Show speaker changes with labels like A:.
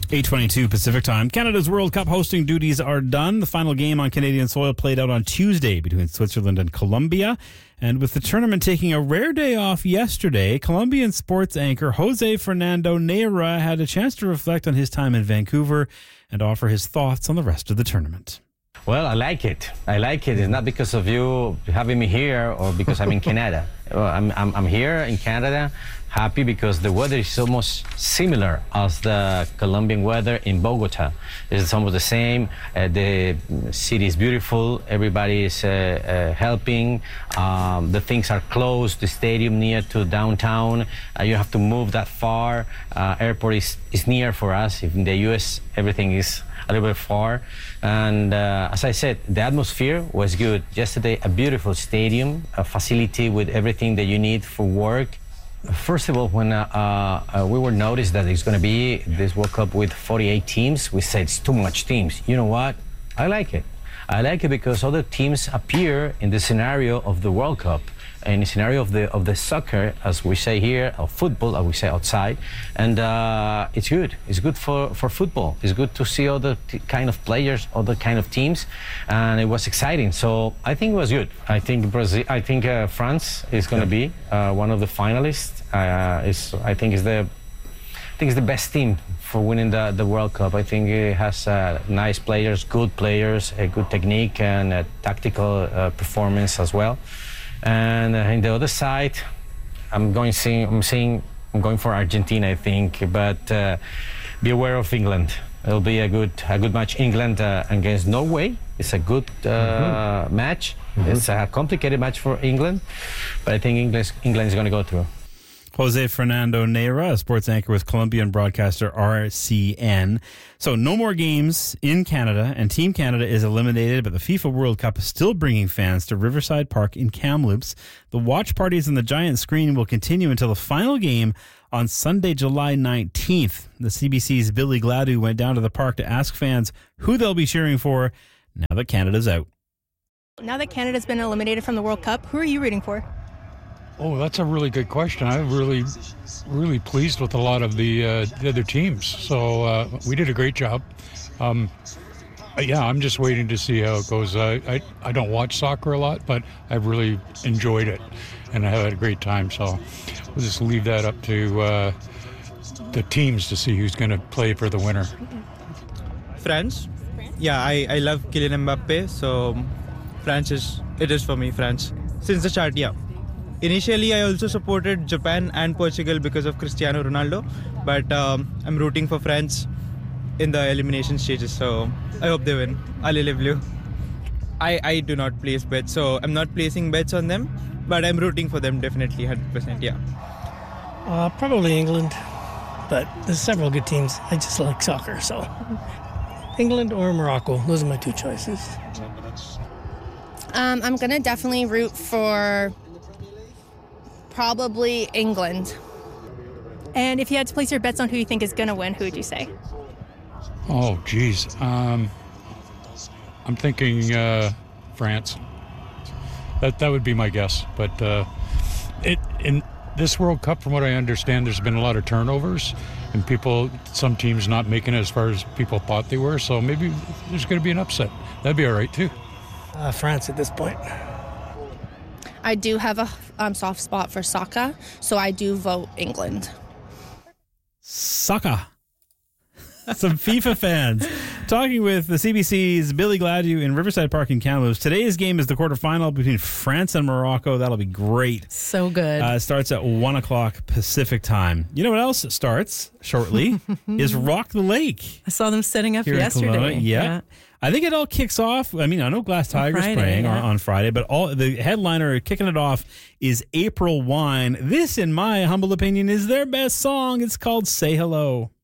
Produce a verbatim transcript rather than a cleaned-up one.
A: eight twenty-two Pacific Time. Canada's World Cup hosting duties are done. The final game on Canadian soil played out on Tuesday between Switzerland and Colombia. And with the tournament taking a rare day off yesterday, Colombian sports anchor Jose Fernando Neira had a chance to reflect on his time in Vancouver and offer his thoughts on the rest of the tournament.
B: Well, I like it. I like it. It's not because of you having me here or because I'm in Canada. I'm, I'm, I'm here in Canada, happy because the weather is almost similar as the Colombian weather in Bogota. It's almost the same. Uh, the city is beautiful. Everybody is uh, uh, helping. Um, the things are close. The stadium near to downtown. Uh, you have to move that far. Uh, airport is, is near for us. In the U S, everything is a little bit far. And uh, as I said, the atmosphere was good. Yesterday, a beautiful stadium, a facility with everything that you need for work. First of all, when uh, uh, we were noticed that it's going to be this World Cup with forty-eight teams, we said it's too much teams. You know what? I like it. I like it because other teams appear in the scenario of the World Cup, in the scenario of the of the soccer, as we say here, or football, as we say outside, and uh, it's good. It's good for, for football. It's good to see other t- kind of players, other kind of teams, and it was exciting. So I think it was good. I think Brazil. I think uh, France is going to be uh, one of the finalists. Uh, is I think is the I think it's the best team for winning the, the World Cup. I think it has uh, nice players, good players, a good technique and a tactical uh, performance as well. And uh, in the other side, I'm going seeing, I'm seeing, I'm going for Argentina, I think. But uh, be aware of England. It'll be a good, a good match. England uh, against Norway. It's a good uh, mm-hmm. match. Mm-hmm. It's a complicated match for England, but I think England, England is going to go through.
A: Jose Fernando Neira, a sports anchor with Colombian broadcaster R C N. So no more games in Canada, and Team Canada is eliminated, but the FIFA World Cup is still bringing fans to Riverside Park in Kamloops. The watch parties and the giant screen will continue until the final game on Sunday, July nineteenth. The C B C's Billy Gladue went down to the park to ask fans who they'll be cheering for now that Canada's out.
C: Now that Canada's been eliminated from the World Cup, who are you rooting for?
D: Oh, that's a really good question. I'm really, really pleased with a lot of the, uh, the other teams. So uh, we did a great job. Um, yeah, I'm just waiting to see how it goes. Uh, I I don't watch soccer a lot, but I've really enjoyed it, and I had a great time. So we'll just leave that up to uh, the teams to see who's going to play for the winner.
E: France. Yeah, I, I love Kylian Mbappe, so France is, it is for me, France. Since the start, yeah. Initially, I also supported Japan and Portugal because of Cristiano Ronaldo, but um, I'm rooting for France in the elimination stages, so I hope they win. Allez les Bleus. I, I do not place bets, so I'm not placing bets on them, but I'm rooting for them definitely, one hundred percent, yeah.
F: Uh, probably England, but there's several good teams. I just like soccer, so England or Morocco, those are my two choices.
G: Um, I'm going to definitely root for probably England.
C: And if you had to place your bets on who you think is going to win, who would you say?
D: Oh, geez. Um, I'm thinking uh, France. That that would be my guess. But uh, it in this World Cup, from what I understand, there's been a lot of turnovers and people, some teams not making it as far as people thought they were. So maybe there's going to be an upset. That'd be all right, too.
F: Uh, France at this point.
G: I do have a um, soft spot for soccer, so I do vote England.
A: Soccer. Some FIFA fans talking with the C B C's Billy Gladue in Riverside Park in Kamloops. Today's game is the quarterfinal between France and Morocco. That'll be great.
H: So good.
A: Uh, it starts at one o'clock Pacific time. You know what else starts shortly is Rock the Lake.
H: I saw them setting up
A: Here
H: yesterday.
A: Yeah. yeah. I think it all kicks off. I mean, I know Glass Tiger's
H: Friday,
A: playing
H: yeah.
A: on, on Friday, but all the headliner kicking it off is April Wine. This, in my humble opinion, is their best song. It's called Say Hello.